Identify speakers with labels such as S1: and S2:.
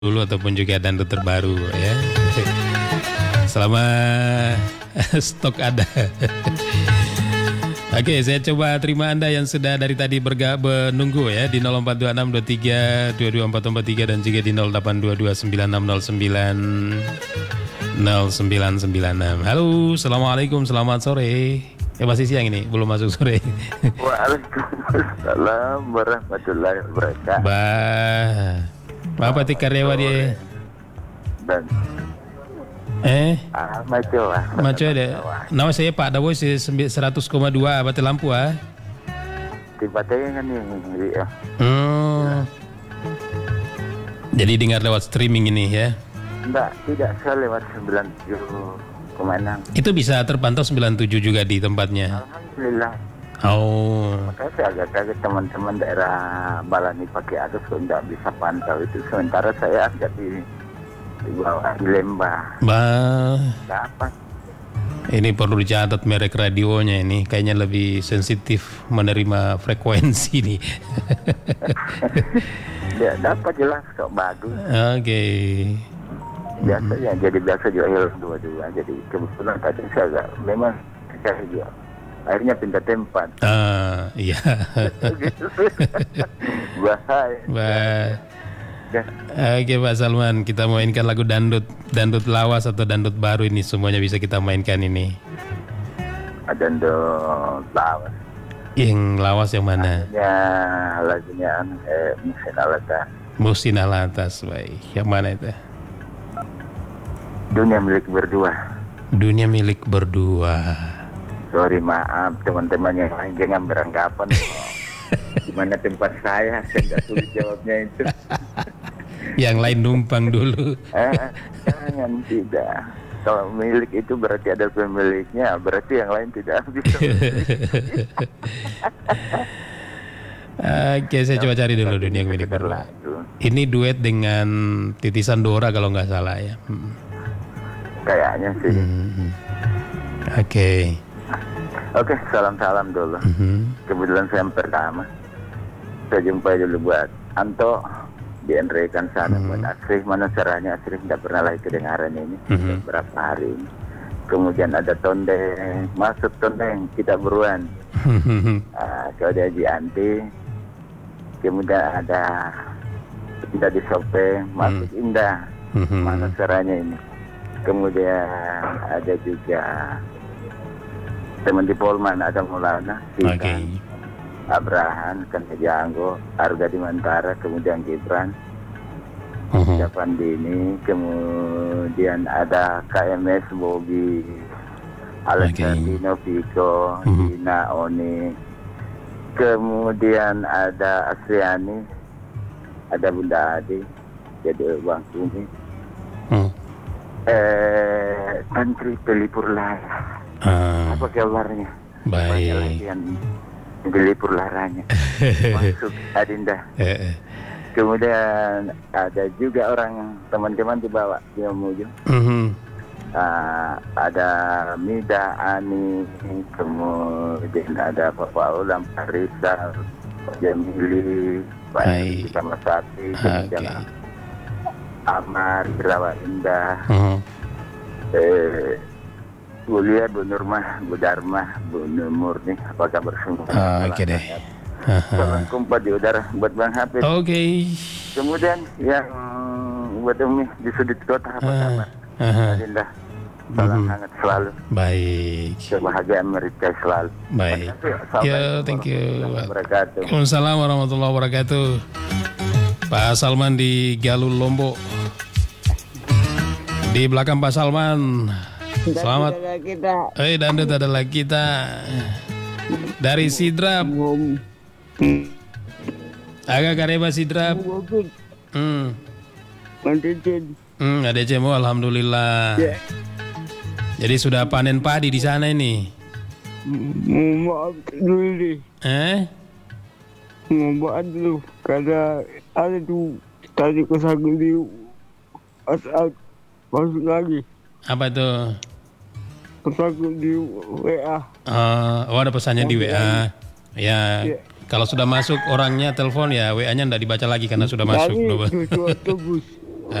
S1: dulu ataupun juga dangdut terbaru ya. Selama stok ada. Oke, saya coba terima Anda yang sudah dari tadi menunggu ya di 042623224443 dan juga di 082296090996. Halo, assalamualaikum, selamat sore. Masih siang ini, belum masuk sore.
S2: Waalaikumsalam warahmatullahi wabarakatuh.
S1: Bapak Tikarewa dia.
S2: Dan
S1: Maco ada. Nama saya Pak Dawo 100,2 batu lampu
S2: Tiba-tiba kan ini ya.
S1: Jadi dengar lewat streaming ini ya.
S2: Enggak, tidak saya lewat 97,6.
S1: Itu bisa terpantau 97 juga di tempatnya.
S2: Alhamdulillah.
S1: Oh.
S2: Makanya saya agak kaget teman-teman daerah Balani pakai atas kok enggak bisa pantau itu. Sementara saya agak di bawah di Lembah. Dapat.
S1: Ini perlu dicatat merek radionya ini. Kayaknya lebih sensitif menerima frekuensi nih.
S2: Ya, dapat jelas kok, bagus.
S1: Oke.
S2: Biasa ya, jadi biasa juga hilang dua-dua. Jadi kebetulan tadi saya agak memang saya juga akhirnya pindah tempat.
S1: Iya.
S2: Bahaya.
S1: Oke Pak Salman, kita mainkan lagu dangdut lawas atau dangdut baru ini, semuanya bisa kita mainkan ini.
S2: Dangdut lawas.
S1: Yang lawas yang mana?
S2: Ya, lagunya Musin Alatas.
S1: Musin Alatas, baik. Yang mana itu?
S2: Dunia Milik Berdua.
S1: Dunia Milik Berdua.
S2: Sorry, maaf teman-teman yang lain jangan beranggapan gimana tempat saya nggak sulit jawabnya itu.
S1: Yang lain numpang dulu.
S2: Jangan, tidak. Kalau milik itu berarti ada pemiliknya, berarti yang lain tidak bisa.
S1: Oke, saya coba cari dulu Dunia Milik Berdua. Ini duet dengan Titisan Dora kalau nggak salah ya.
S2: Kayaknya sih. Oke, salam-salam dulu. Kebetulan saya yang pertama. Saya jumpa dulu buat Anto di Enrekan sana, buat Asri. Mana caranya Asri tidak pernah lagi kedengaran ini beberapa hari ini. Kemudian ada Tondeng, masuk Tondeng, kita beruan. Kalau dia Haji Anti. Kemudian ada kita di Sope, masuk Indah. Mana caranya ini. Kemudian ada juga teman di Polman, ada Maulana, Abraham, kan Janggo, Arga di Mantara, kemudian Gibran, Japandini, kemudian ada KMS, Bobi, Alessandro, Pico, Dina, Oni, kemudian ada Asriani, ada Bunda Adi, jadi Bang Kumi, Tantri Pelipur Lara. Apa kabarnya?
S1: Baik.
S2: Pelipur Laranya. Masuk Adinda. Kemudian ada juga orang teman-teman dibawa di Mamuju. Ada Mida, Ani, kemudian ada Bapak Ulam, Parisa, Jamili, Pak sama Sapi, kemudian Amar, Berawa Indah, Kuliah, Bu Nurmah, Bu Dharma, Bu Murni, apa kabar semua?
S1: Oke deh.
S2: Salam kumpat di udara buat Bang Hafid.
S1: Oke.
S2: Kemudian yang buat Umi di sudut kota, apa kabar? Indah. Salam hangat selalu.
S1: Baik.
S2: Kebahagiaan mereka selalu.
S1: Baik. Ya, thank you.
S2: Waalaikumsalam
S1: warahmatullahi wabarakatuh. Pak Salman di Galul Lombok. Di belakang Pak Salman. Selamat. Dangdut adalah kita. Dari Sidrap. Agak Kareba Sidrap. Ada cemo, alhamdulillah. Jadi sudah panen padi di sana ini.
S3: Maaf dulu deh. Maaf dulu karena ada tuh tadi kesagul di WhatsApp masuk lagi.
S1: Apa itu?
S3: Kesagul di WA.
S1: Ada pesannya di WA. Ya. Kalau sudah masuk orangnya telepon ya WA-nya enggak dibaca lagi karena sudah masuk.
S3: Dari otobus.